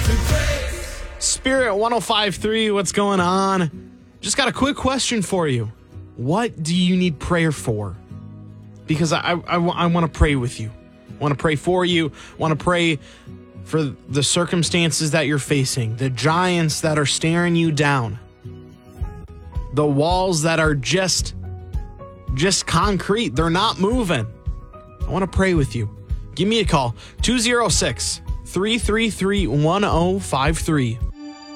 Spirit 105.3, what's going on? Just got a quick question for you. What do you need prayer for? Because I want to pray with you. I want to pray for you. I want to pray for the circumstances that you're facing, the giants that are staring you down, the walls that are just concrete. They're not moving. I want to pray with you. Give me a call, 206-333-1053.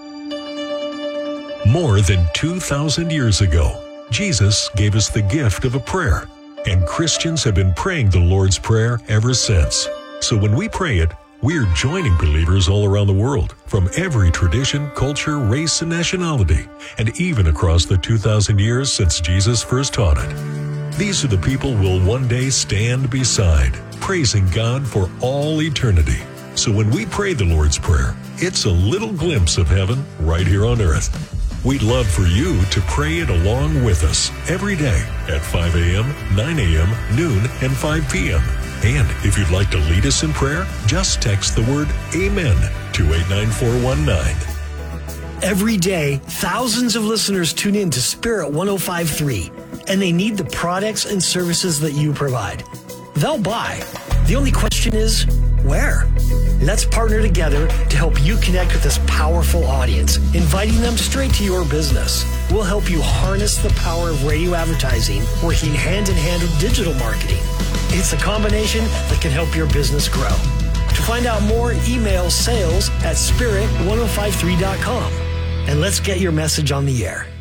More than 2,000 years ago, Jesus gave us the gift of a prayer, and Christians have been praying the Lord's Prayer ever since. So when we pray it, we're joining believers all around the world, from every tradition, culture, race, and nationality, and even across the 2,000 years since Jesus first taught it. These are the people we'll one day stand beside, praising God for all eternity. So when we pray the Lord's Prayer, it's a little glimpse of heaven right here on earth. We'd love for you to pray it along with us every day at 5 a.m., 9 a.m., noon, and 5 p.m. And if you'd like to lead us in prayer, just text the word AMEN to 89419. Every day, thousands of listeners tune in to Spirit 105.3, and they need the products and services that you provide. They'll buy. The only question is, where? Let's partner together to help you connect with this powerful audience, inviting them straight to your business. We'll help you harness the power of radio advertising, working hand in hand with digital marketing. It's a combination that can help your business grow. To find out more, email sales@spirit1053.com. And let's get your message on the air.